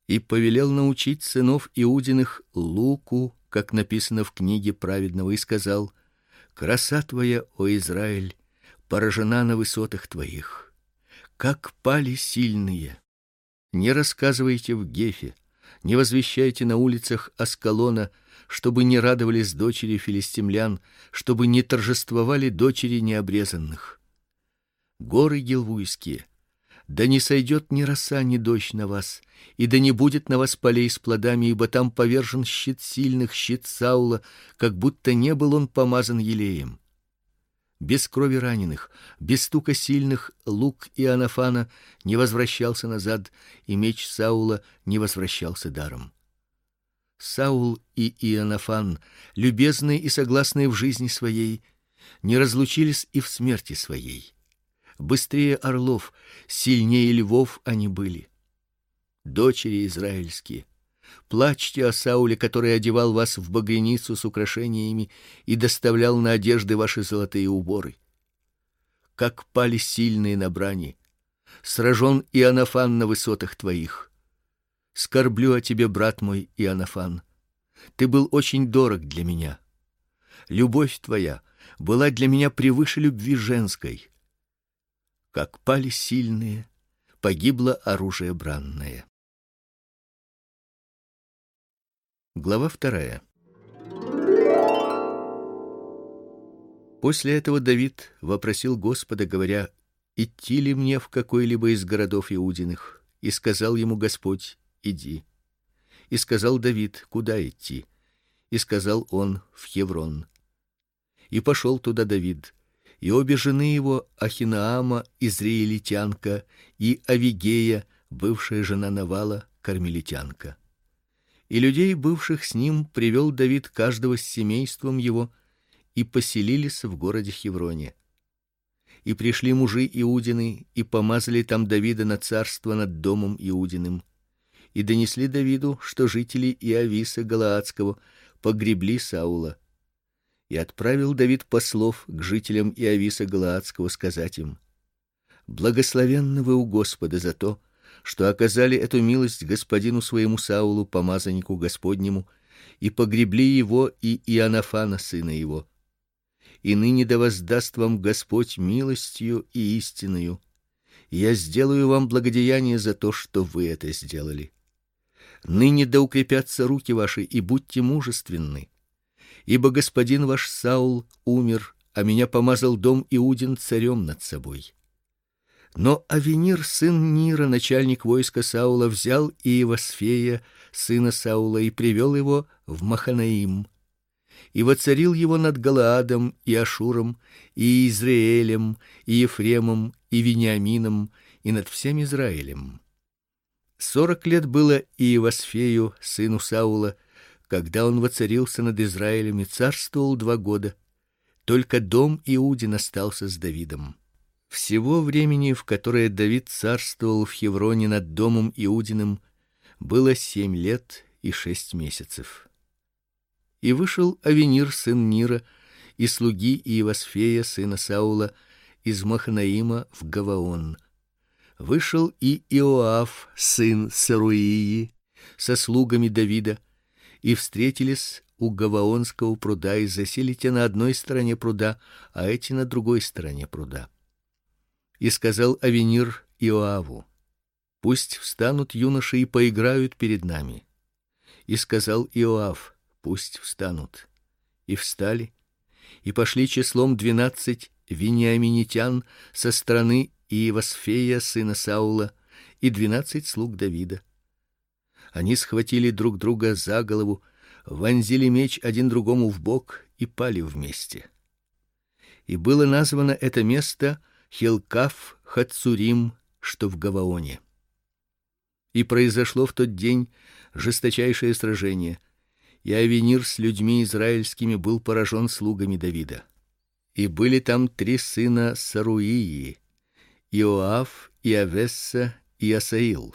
и повелел научить сынов Иудиных луку, как написано в книге праведного, и сказал: краса твоя, о Израиль, поражена на высотах твоих, как пали сильные. Не рассказывайте в Гефе, не возвещайте на улицах Аскалона, чтобы не радовались дочери филистимлян, чтобы не торжествовали дочери необрезанных. Горы гилвуйские, да не сойдет ни роса, ни дождь на вас, и да не будет на вас полей с плодами, ибо там повержен щит сильных, щит Саула, как будто не был он помазан елеем. Без крови раненых, без стука сильных лук Иоаннафана не возвращался назад, и меч Саула не возвращался даром. Саул и Иоаннафан, любезные и согласные в жизни своей, не разлучились и в смерти своей. Быстрее орлов, сильнее львов они были. Дочери израильские, плачьте о Сауле, который одевал вас в багряницу с украшениями и доставлял на одежды ваши золотые уборы. Как пали сильные на брани, сражен Иоаннафан на высотах твоих. Скорблю о тебе, брат мой Иоаннафан. Ты был очень дорог для меня. Любовь твоя была для меня превыше любви женской. Как пали сильные, погибло оружие бранное. Глава 2. После этого Давид вопросил Господа, говоря: идти ли мне в какой-либо из городов Иудиных? И сказал ему Господь: иди. И сказал Давид: куда идти? И сказал он: в Хеврон. И пошел туда Давид, и обе жены его, Ахинаама, израильтянка, и Авигея, бывшая жена Навала, кармелитянка. И людей, бывших с ним, привел Давид каждого с семейством его, и поселились в городе Хевроне. И пришли мужи Иудины, и помазали там Давида на царство над домом Иудиным, и донесли Давиду, что жители Иависа Галаадского погребли Саула. И отправил Давид послов к жителям Иависа Галаадского сказать им: благословенны вы у Господа за то, что оказали эту милость господину своему Саулу, помазаннику Господнему, и погребли его и Иоаннафана сына его. И ныне да воздаст вам Господь милостью и истиною. Я сделаю вам благодеяние за то, что вы это сделали. Ныне да укрепятся руки ваши, и будьте мужественны. Ибо господин ваш Саул умер, а меня помазал дом Иудин царем над собой. Но Авенир, сын Нира, начальник войска Саула, взял Иевасфея, сына Саула, и привел его в Маханаим, и воцарил его над Галаадом и Ашуром, и Израилем, и Ефремом, и Вениамином, и над всем Израилем. 40 лет было Иевасфею, сыну Саула, когда он воцарился над Израилем, и царствовал 2 года. Только дом Иудин остался с Давидом. Всего времени, в которое Давид царствовал в Хевроне над домом Иудиным, было 7 лет и 6 месяцев. И вышел Авенир, сын Нира, и слуги Иевасфея, сына Саула, из Маханаима в Гаваон. Вышел и Иоав, сын Саруии, со слугами Давида, и встретились у Гаваонского пруда, и засели те на одной стороне пруда, а эти на другой стороне пруда. И сказал Авенир Иоаву: пусть встанут юноши и поиграют перед нами. И сказал Иоав: пусть встанут. И встали, и пошли числом 12 вениаминитян со стороны Иевасфея, сына Саула, и 12 слуг Давида. Они схватили друг друга за голову, вонзили меч один другому в бок и пали вместе. И было названо это место Хилкаф Хацурим, что в Гаваоне. И произошло в тот день жесточайшее сражение, и Авенир с людьми израильскими был поражен слугами Давида. И были там 3 сына Саруии: Иоав, Иавесса и Асаил.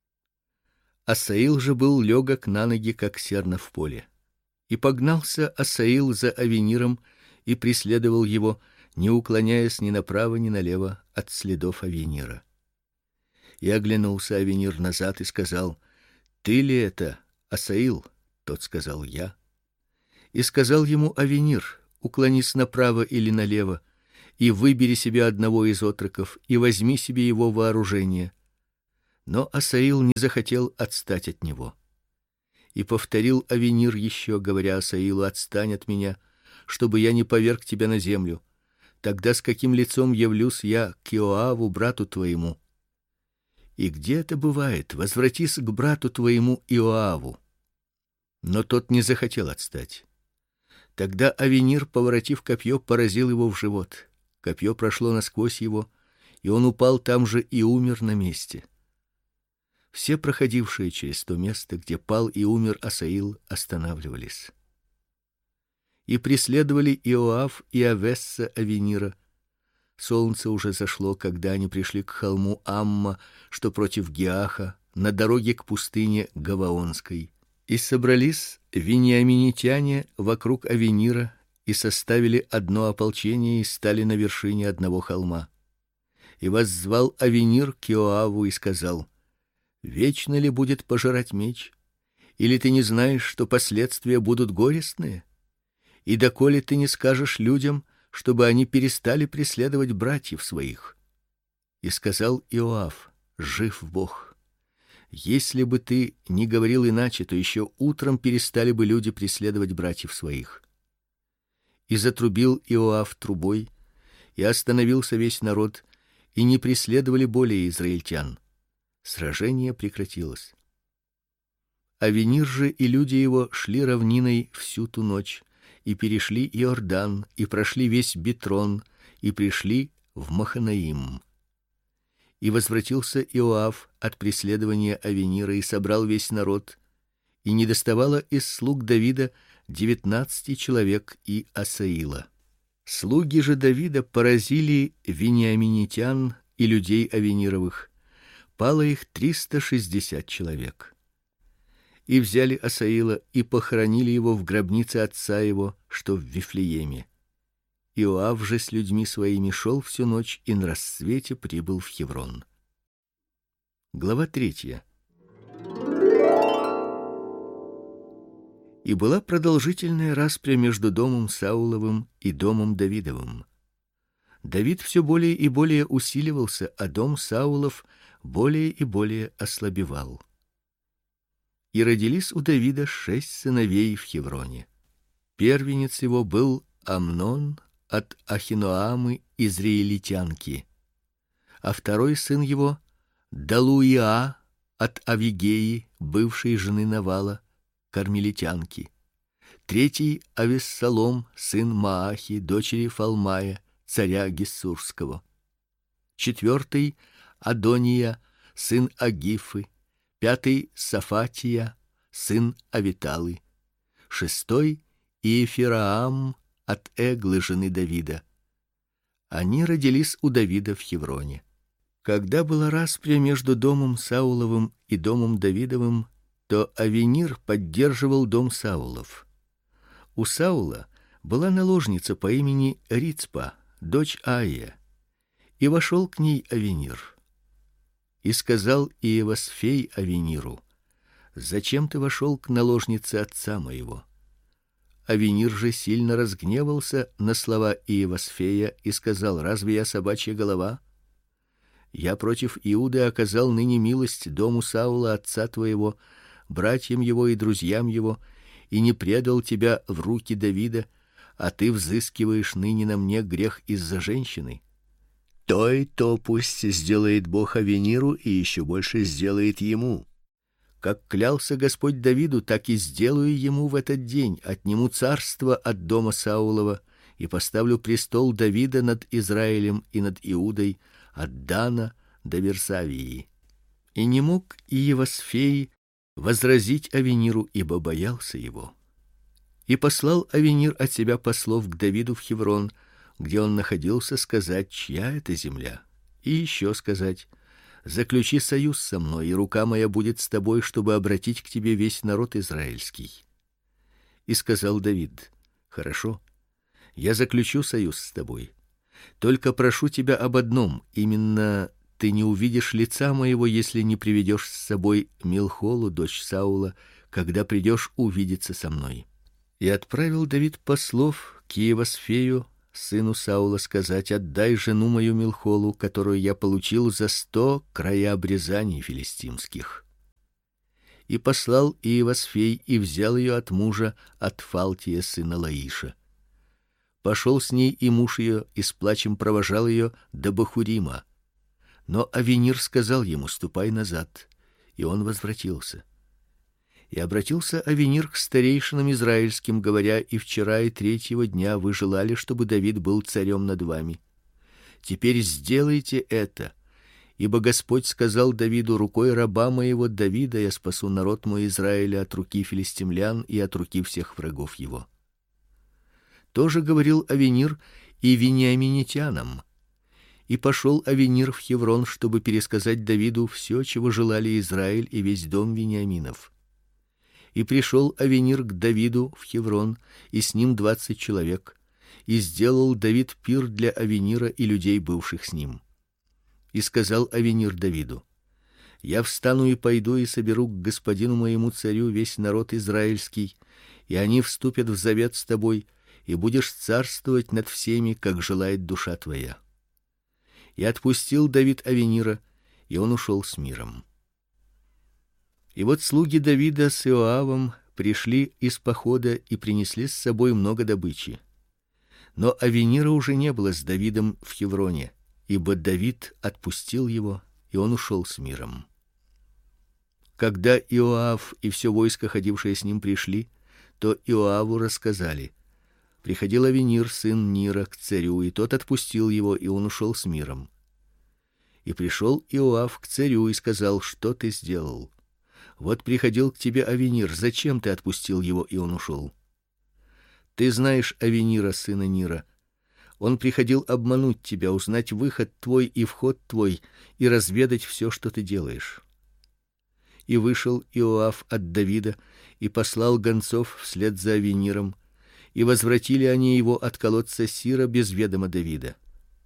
Асаил же был легок на ноги, как серна в поле. И погнался Асаил за Авениром и преследовал его, не уклоняясь ни направо, ни налево от следов Авенира. И оглянулся Авенир назад и сказал: Ты ли это, Асаил? Тот сказал: я. И сказал ему Авенир: уклонись направо или налево, и выбери себе одного из отроков и возьми себе его вооружение. Но Асаил не захотел отстать от него. И повторил Авенир еще, говоря Асаилу: отстань от меня, чтобы я не поверг тебя на землю. Тогда с каким лицом явлюсь я к Иоаву, брату твоему? И где это бывает? Возвратись к брату твоему Иоаву. Но тот не захотел отстать. Тогда Авенир, поворотив копье, поразил его в живот. Копье прошло насквозь его, и он упал там же и умер на месте. Все проходившие через то место, где пал и умер Асаил, останавливались. И преследовали Иоав и Авесса Авенира. Солнце уже зашло, когда они пришли к холму Амма, что против Гиаха, на дороге к пустыне Гаваонской. И собрались вениаминитяне вокруг Авенира и составили одно ополчение и стали на вершине одного холма. И воззвал Авенир к Иоаву и сказал: вечно ли будет пожирать меч? Или ты не знаешь, что последствия будут горестные? И доколе ты не скажешь людям, чтобы они перестали преследовать братьев своих? И сказал Иоав: жив Бог, если бы ты не говорил иначе, то еще утром перестали бы люди преследовать братьев своих. И затрубил Иоав трубой, и остановился весь народ, и не преследовали более израильтян. Сражение прекратилось. Авенир же и люди его шли равниной всю ту ночь, и перешли Иордан, и прошли весь Битрон, и пришли в Маханаим. И возвратился Иоав от преследования Авенира и собрал весь народ, и недоставало из слуг Давида 19 человек и Асаила. Слуги же Давида поразили вениаминитян и людей Авенировых. Пало их 360 человек. И взяли Асаила и похоронили его в гробнице отца его, что в Вифлееме. Иоав же с людьми своими шел всю ночь и на рассвете прибыл в Хеврон. Глава 3. И была продолжительная распря между домом Сауловым и домом Давидовым. Давид все более и более усиливался, а дом Саулов более и более ослабевал. И родились у Давида 6 сыновей в Хевроне. Первенец его был Амнон от Ахиноамы израилитянки, а второй сын его Далуиа от Авигеи, бывшей жены Навала, кармелитянки. Третий Авессалом, сын Маахи, дочери Фалмая, царя Гессурского. Четвертый Адония, сын Агифы. Пятый Сафатия, сын Авиталы. Шестой Иефираам от Эглы, жены Давида. Они родились у Давида в Хевроне. Когда была распря между домом Сауловым и домом Давидовым, то Авенир поддерживал дом Саулов. У Саула была наложница по имени Рицпа, дочь Аия, и вошел к ней Авенир. И сказал Иевасфей Авениру: зачем ты вошел к наложнице отца моего? Авенир же сильно разгневался на слова Иевасфея и сказал: разве я собачья голова? Я против Иуды оказал ныне милость дому Саула отца твоего, братьям его и друзьям его, и не предал тебя в руки Давида, а ты взыскиваешь ныне на мне грех из-за женщины. То пусть сделает Бог Авениру и еще больше сделает ему. Как клялся Господь Давиду, так и сделаю ему в этот день, отниму царство от дома Саулова и поставлю престол Давида над Израилем и над Иудой, от Дана до Версавии. И не мог Иевасфей возразить Авениру, ибо боялся его. И послал Авенир от себя послов к Давиду в Хеврон, где он находился, сказать, чья это земля, и еще сказать: заключи союз со мной, и рука моя будет с тобой, чтобы обратить к тебе весь народ израильский. И сказал Давид: хорошо, я заключу союз с тобой. Только прошу тебя об одном, именно ты не увидишь лица моего, если не приведешь с собой Милхолу, дочь Саула, когда придешь увидеться со мной. И отправил Давид послов к Иевасфею, сыну Саула, сказать: отдай жену мою Милхолу, которую я получил за 100 края обрезаний филистимских. И послал Иевасфей и взял ее от мужа, от Фалтия сына Лаиша. Пошел с ней и муж ее, и с плачем провожал ее до Бахурима. Но Авенир сказал ему: ступай назад. И он возвратился. И обратился Авенир к старейшинам израильским, говоря: и вчера, и третьего дня вы желали, чтобы Давид был царем над вами. Теперь сделайте это, ибо Господь сказал Давиду: рукой раба моего Давида я спасу народ мой Израиля от руки филистимлян и от руки всех врагов его. Тоже говорил Авенир и вениаминитянам. И пошел Авенир в Хеврон, чтобы пересказать Давиду все, чего желали Израиль и весь дом Вениаминов. И пришел Авенир к Давиду в Хеврон, и с ним 20 человек, и сделал Давид пир для Авенира и людей, бывших с ним. И сказал Авенир Давиду: я встану и пойду и соберу к господину моему царю весь народ израильский, и они вступят в завет с тобой, и будешь царствовать над всеми, как желает душа твоя. И отпустил Давид Авенира, и он ушел с миром. И вот слуги Давида с Иоавом пришли из похода и принесли с собой много добычи. Но Авенира уже не было с Давидом в Хевроне, ибо Давид отпустил его, и он ушел с миром. Когда Иоав и все войско, ходившее с ним, пришли, то Иоаву рассказали: приходил Авенир, сын Нира, к царю, и тот отпустил его, и он ушел с миром. И пришел Иоав к царю и сказал: что ты сделал? Вот приходил к тебе Авенир, зачем ты отпустил его, и он ушел? Ты знаешь Авенира, сына Нира. Он приходил обмануть тебя, узнать выход твой и вход твой, и разведать все, что ты делаешь. И вышел Иоав от Давида и послал гонцов вслед за Авениром, и возвратили они его от колодца Сира без ведома Давида.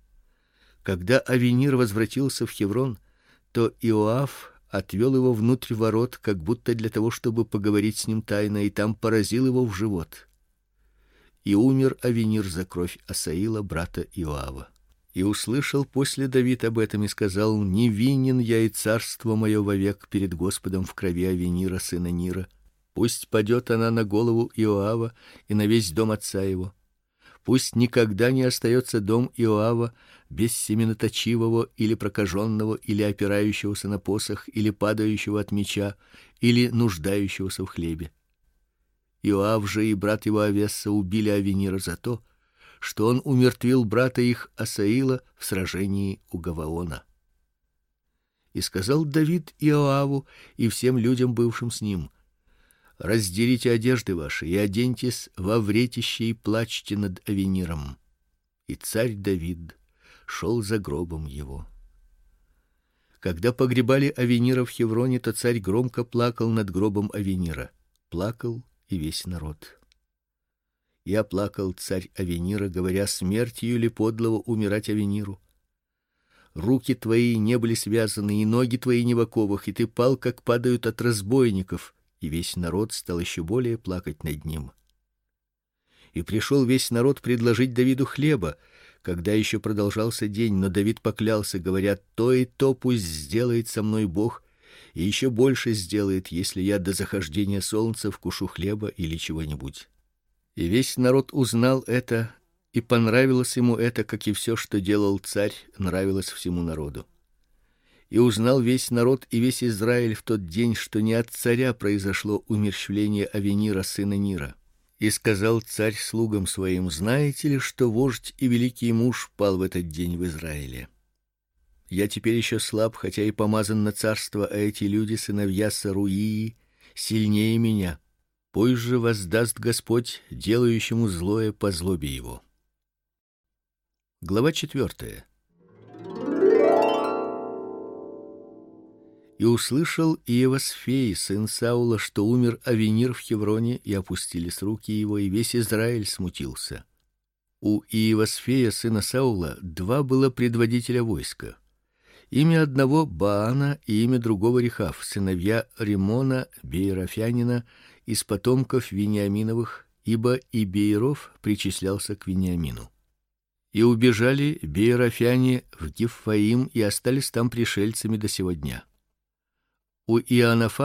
Когда Авенир возвратился в Хеврон, то Иоав отвел его внутрь ворот, как будто для того, чтобы поговорить с ним тайно, и там поразил его в живот. И умер Авенир за кровь Асаила, брата Иоава. И услышал после Давид об этом и сказал: невинен я, и царство мое вовек перед Господом в крови Авенира, сына Нира. Пусть падет она на голову Иоава и на весь дом отца его. Пусть никогда не остается дом Иоава без семеноточивого или прокаженного, или опирающегося на посох, или падающего от меча, или нуждающегося в хлебе. Иоав же и брат его Авесса убили Авенира за то, что он умертвил брата их Асаила в сражении у Гаваона. И сказал Давид Иоаву и всем людям, бывшим с ним: раздерите одежды ваши и оденьтесь во вретище и плачьте над Авениром. И царь Давид шел за гробом его. Когда погребали Авенира в Хевроне, то царь громко плакал над гробом Авенира. Плакал и весь народ. И оплакал царь Авенира, говоря: смертью ли подлого умирать Авениру? Руки твои не были связаны, и ноги твои не в оковах, и ты пал, как падают от разбойников. И весь народ стал еще более плакать над ним. И пришел весь народ предложить Давиду хлеба, когда еще продолжался день, но Давид поклялся, говоря: то и то пусть сделает со мной Бог, и еще больше сделает, если я до захождения солнца вкушу хлеба или чего-нибудь. И весь народ узнал это, и понравилось ему это, как и все, что делал царь, нравилось всему народу. И узнал весь народ и весь Израиль в тот день, что не от царя произошло умерщвление Авенира, сына Нира. И сказал царь слугам своим: знаете ли, что вождь и великий муж пал в этот день в Израиле? Я теперь еще слаб, хотя и помазан на царство, а эти люди, сыновья Саруии, сильнее меня. Пусть же воздаст Господь делающему злое по злобе его. Глава 4. И услышал Иевасфей, сын Саула, что умер Авенир в Хевроне, и опустились руки его, и весь Израиль смутился. У Иевасфея, сына Саула, 2 было предводителя войска. Имя одного Баана и имя другого Рехав, сыновья Римона беерофянина из потомков Вениаминовых, ибо и Бееров причислялся к Вениамину. И убежали беерофяне в Гиффаим и остались там пришельцами до сего дня. У Иоаннафана